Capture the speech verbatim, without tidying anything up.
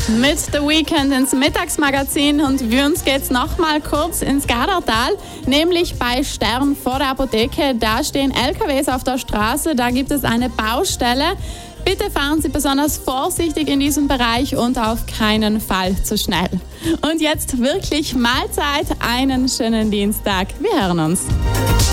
Mit The Weekend ins Mittagsmagazin und für uns geht's noch mal kurz ins Gardartal, nämlich bei Stern vor der Apotheke. Da stehen L K Ws auf der Straße, da gibt es eine Baustelle. Bitte fahren Sie besonders vorsichtig in diesem Bereich und auf keinen Fall zu schnell. Und jetzt wirklich Mahlzeit, einen schönen Dienstag. Wir hören uns.